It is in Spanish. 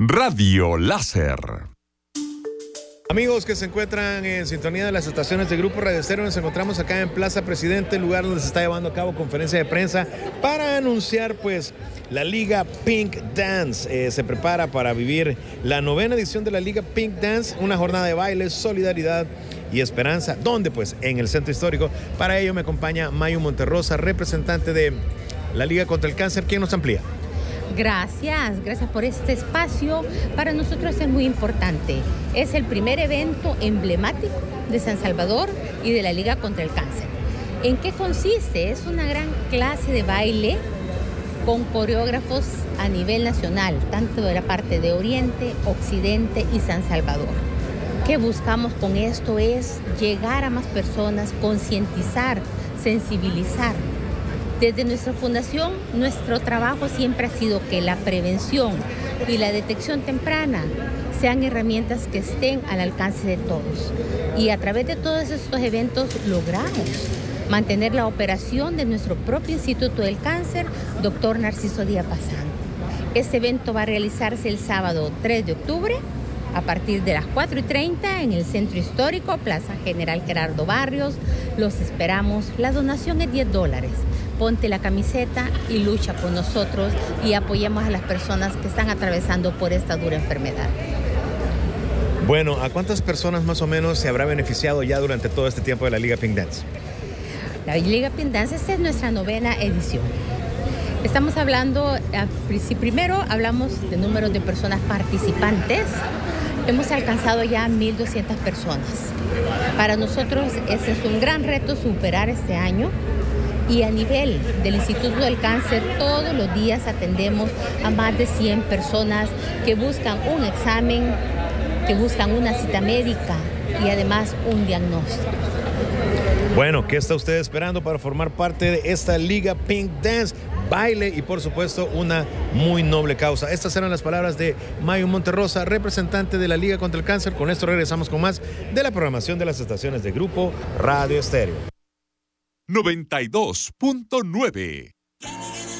Radio Láser. Amigos que se encuentran en sintonía de las estaciones de Grupo Radio Estéreo, nos encontramos acá en Plaza Presidente, lugar donde se está llevando a cabo conferencia de prensa para anunciar pues la Liga Pink Dance. Se prepara para vivir la 9ª edición de la Liga Pink Dance, una jornada de baile, solidaridad y esperanza. ¿Dónde? Pues en el Centro Histórico. Para ello me acompaña Mayu Monterrosa, representante de la Liga contra el Cáncer. ¿Quién nos amplía? Gracias por este espacio. Para nosotros es muy importante. Es el primer evento emblemático de San Salvador y de la Liga contra el Cáncer. ¿En qué consiste? Es una gran clase de baile con coreógrafos a nivel nacional, tanto de la parte de Oriente, Occidente y San Salvador. ¿Qué buscamos con esto? Es llegar a más personas, concientizar, sensibilizar. Desde nuestra fundación, nuestro trabajo siempre ha sido que la prevención y la detección temprana sean herramientas que estén al alcance de todos. Y a través de todos estos eventos logramos mantener la operación de nuestro propio Instituto del Cáncer, Dr. Narciso Díaz Bazán. Este evento va a realizarse el sábado 3 de octubre a partir de las 4:30 en el Centro Histórico, Plaza General Gerardo Barrios. Los esperamos. La donación es $10. Ponte la camiseta y lucha con nosotros y apoyemos a las personas que están atravesando por esta dura enfermedad. Bueno, ¿a cuántas personas más o menos se habrá beneficiado ya durante todo este tiempo de la Liga Pink Dance? La Liga Pink Dance, esta es nuestra 9ª edición. Estamos hablando, si primero hablamos de números de personas participantes, hemos alcanzado ya 1,200 personas. Para nosotros ese es un gran reto superar este año. Y a nivel del Instituto del Cáncer, todos los días atendemos a más de 100 personas que buscan un examen, que buscan una cita médica y además un diagnóstico. Bueno, ¿qué está usted esperando para formar parte de esta Liga Pink Dance? Baile y por supuesto una muy noble causa. Estas eran las palabras de Mayu Monterrosa, representante de la Liga contra el Cáncer. Con esto regresamos con más de la programación de las estaciones de Grupo Radio Estéreo. 92.9